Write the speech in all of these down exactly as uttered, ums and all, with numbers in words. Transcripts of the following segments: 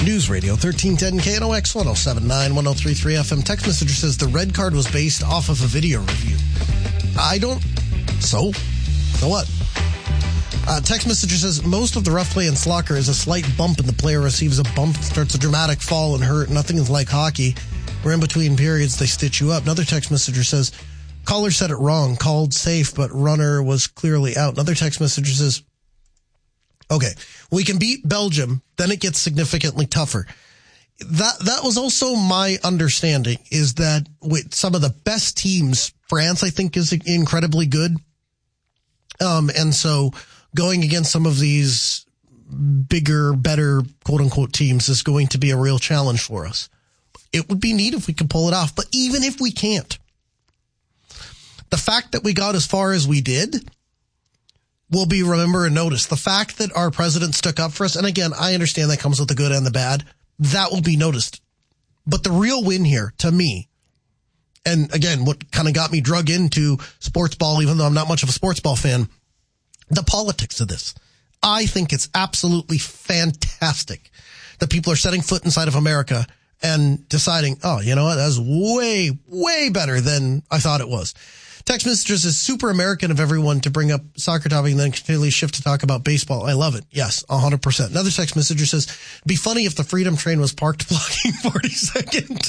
News Radio thirteen ten K N O X one oh seven point nine, one oh three point three F M. Text messenger says the red card was based off of a video review. I don't... So? So what? Uh, text messenger says most of the rough play in soccer is a slight bump and the player receives a bump, starts a dramatic fall and hurt. Nothing is like hockey, where in between periods they stitch you up. Another text messenger says caller said it wrong, called safe, but runner was clearly out. Another text messenger says, okay, we can beat Belgium, then it gets significantly tougher. That that was also my understanding, is that with some of the best teams, France, I think, is incredibly good. Um, and so going against some of these bigger, better, quote-unquote teams is going to be a real challenge for us. It would be neat if we could pull it off, but even if we can't, the fact that we got as far as we did will be remembered and noticed. The fact that our president stuck up for us, and again, I understand that comes with the good and the bad, that will be noticed. But the real win here, to me, and again, what kind of got me drug into sports ball, even though I'm not much of a sports ball fan, the politics of this. I think it's absolutely fantastic that people are setting foot inside of America and deciding, oh, you know what, that's way, way better than I thought it was. Text messages is super American of everyone to bring up soccer topic and then continually shift to talk about baseball. I love it. Yes, one hundred percent. Another text messenger says, it'd be funny if the Freedom Train was parked blocking forty-second.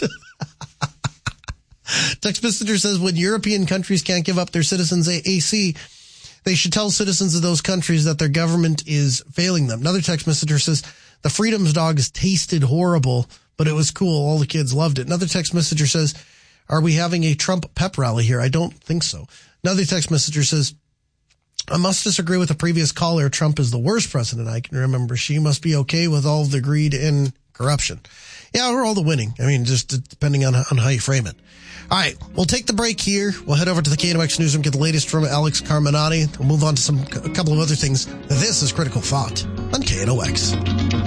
Text messenger says, when European countries can't give up their citizens A C, they should tell citizens of those countries that their government is failing them. Another text messenger says, the Freedom's dogs tasted horrible, but it was cool. All the kids loved it. Another text messenger says, are we having a Trump pep rally here? I don't think so. Another text messenger says, I must disagree with the previous caller. Trump is the worst president I can remember. She must be okay with all of the greed and corruption. Yeah, we're all the winning. I mean, just depending on, on how you frame it. All right, we'll take the break here. We'll head over to the K N O X newsroom, get the latest from Alex Carminati. We'll move on to some a couple of other things. This is Critical Thought on K N O X.